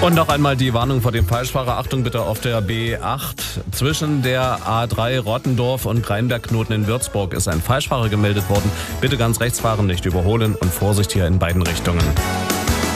Und noch einmal die Warnung vor dem Falschfahrer. Achtung bitte auf der B8. Zwischen der A3 Rottendorf und Rheinberg-Knoten in Würzburg ist ein Falschfahrer gemeldet worden. Bitte ganz rechts fahren, nicht überholen und Vorsicht hier in beiden Richtungen.